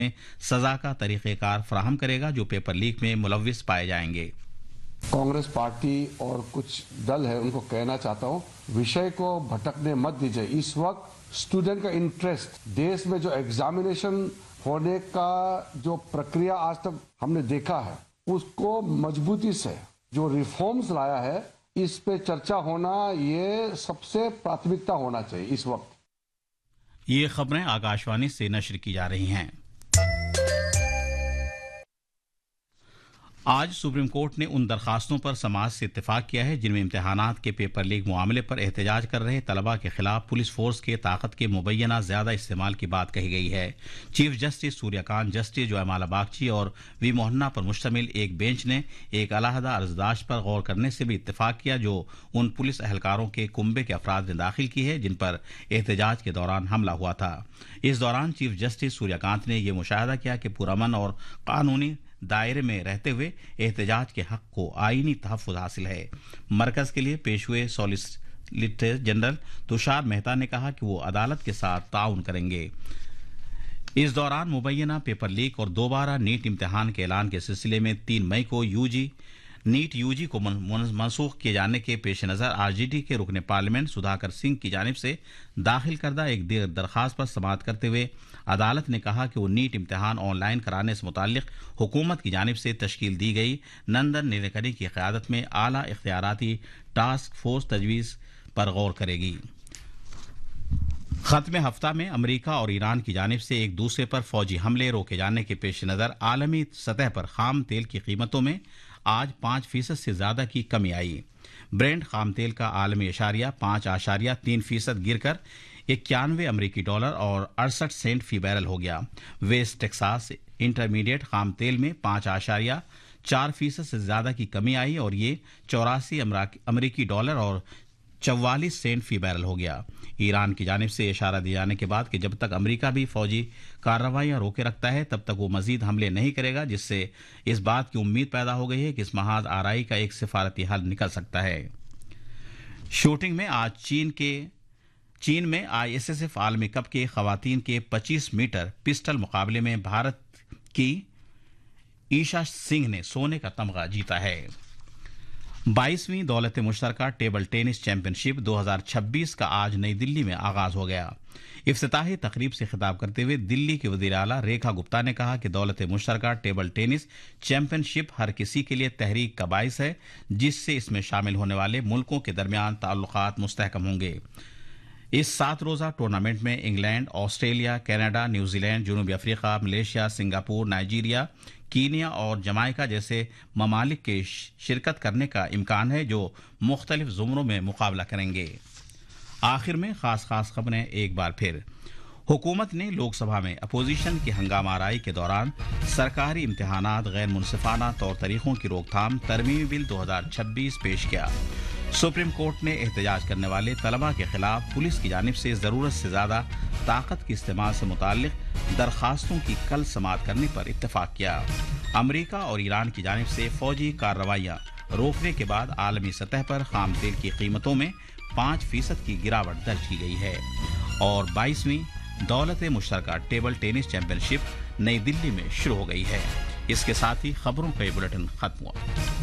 सजा का तरीक़ेकार फराहम करेगा जो पेपर लीक में मुलव्विस पाए जाएंगे। कांग्रेस पार्टी और कुछ दल है उनको कहना चाहता हूं, विषय को भटकने मत दीजिए। इस वक्त स्टूडेंट का इंटरेस्ट, देश में जो एग्जामिनेशन होने का जो प्रक्रिया आज तक हमने देखा है उसको मजबूती से जो रिफॉर्म्स लाया है इस पे चर्चा होना ये सबसे प्राथमिकता होना चाहिए इस वक्त। ये खबरें आकाशवाणी से नश्र की जा रही हैं। आज सुप्रीम कोर्ट ने उन दरखास्तों पर समाज से इत्तेफाक किया है जिनमें इम्तिहानात के पेपर लीक मामले पर एहतजाज कर रहे तलबा के खिलाफ पुलिस फोर्स के ताकत के मुबैना ज्यादा इस्तेमाल की बात कही गई है। चीफ जस्टिस सूर्यकांत, जस्टिस जयमाला बागची और वी मोहन्ना पर मुश्तमिल एक बेंच ने एक अलहदा अर्जदाश्त पर गौर करने से भी इत्तेफाक किया जो उन पुलिस एहलकारों के कुंबे के अफराद ने दाखिल की है जिन पर एहतजाज के दौरान हमला हुआ था। इस दौरान चीफ जस्टिस सूर्यकांत ने यह मुशाहिदा किया कि पुरअमन और कानूनी दायरे में रहते हुए एहतजाज के हक को आईनी तहफ़्फ़ुज़ हासिल है। मरकज के लिए पेश हुए सॉलिसिटर जनरल तुषार मेहता ने कहा कि वो अदालत के साथ ताउन करेंगे। इस दौरान मुबैना पेपर लीक और दोबारा नीट इम्तिहान के ऐलान के सिलसिले में 3 मई को नीट यूजी को मनसूख किए जाने के पेश नज़र आरजेडी के रुकने पार्लियामेंट सुधाकर सिंह की जानिब से दाखिल करदा एक दरखास्त पर समाअत करते हुए अदालत ने कहा कि वो नीट इम्तिहान ऑनलाइन कराने से मुताल्लिक हुकूमत की जानिब से तश्कील दी गई नंदन नीलेकनी की क़यादत में आला इख्तियाराती टास्क फोर्स तजवीज़ पर गौर करेगी। खत्म हफ्ता में अमरीका और ईरान की जानिब से एक दूसरे पर फौजी हमले रोके जाने के पेश नज़र आलमी सतह पर खाम तेल की कीमतों में आज 5% से ज्यादा की कमी आई। ब्रेंट खाम तेल का आलमी इशारिया 5.3% गिरकर $91 और 68 सेंट फी बैरल हो गया। वेस्ट टेक्सास इंटरमीडिएट खाम तेल में 5.4% से ज्यादा की कमी आई और ये $84 और 44 सेंट फी बैरल हो गया। ईरान की जानिब से इशारा दिए जाने के बाद कि जब तक अमेरिका भी फौजी कार्रवाइयां रोके रखता है तब तक वो मजीद हमले नहीं करेगा, जिससे इस बात की उम्मीद पैदा हो गई है कि इस महाज आराई का एक सिफारती हल निकल सकता है। शूटिंग में आज चीन में ISSF आलमी कप के खवातीन के 25 मीटर पिस्टल मुकाबले में भारत की ईशा सिंह ने सोने का तमगा जीता है। 22वीं दौलत मुश्तरका टेबल टेनिस चैंपियनशिप 2026 का आज नई दिल्ली में आगाज हो गया। इफ्तिताही तकरीब से खिताब करते हुए दिल्ली के वज़ीर आला रेखा गुप्ता ने कहा कि दौलत मुश्तरका टेबल टेनिस चैंपियनशिप हर किसी के लिए तहरीक का बाइस है, जिससे इसमें शामिल होने वाले मुल्कों के दरमियान ताल्लुकात मुस्तहकम होंगे। इस 7 रोज़ा टूर्नामेंट में इंग्लैंड, ऑस्ट्रेलिया, कनाडा, न्यूजीलैंड, जनूबी Africa, Malaysia, Singapore, Nigeria, Kenya और जमाइका जैसे ममालिक के शिरकत करने का इम्कान है जो मुख्तलिफ ज़ुमरों में मुकाबला करेंगे। आखिर में खास खबरें एक बार फिर। हुकूमत ने लोकसभा में अपोजिशन की हंगामा आराई के दौरान सरकारी इम्तिहानात गैर मुनसिफाना तौर तरीक़ों की रोकथाम तरमीमी बिल 2026 पेश किया। सुप्रीम कोर्ट ने एहतजाज करने वाले तलबा के खिलाफ पुलिस की जानिब से ज़रूरत से ज़्यादा ताकत के इस्तेमाल से मुताल्लिक दरखास्तों की कल समाअत करने पर इत्तेफाक किया। अमरीका और ईरान की जानिब से फौजी कार्रवाइयां रोकने के बाद आलमी सतह पर खाम तेल की कीमतों में 5% की गिरावट दर्ज की गई है। और 22वीं दौलत मुश्तरका टेबल टेनिस चैंपियनशिप नई दिल्ली में शुरू हो गई है। इसके साथ ही खबरों का ये बुलेटिन खत्म हुआ।